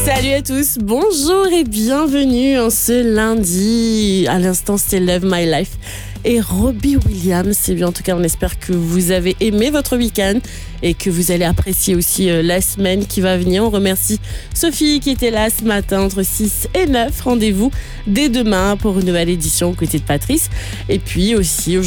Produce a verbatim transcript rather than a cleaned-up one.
Salut à tous, bonjour et bienvenue en ce lundi. À l'instant, c'est Love My Life et Robbie Williams. Et bien, en tout cas, on espère que vous avez aimé votre week-end et que vous allez apprécier aussi la semaine qui va venir. On remercie Sophie qui était là ce matin entre six et neuf. Rendez-vous dès demain pour une nouvelle édition aux côtés de Patrice. Et puis aussi,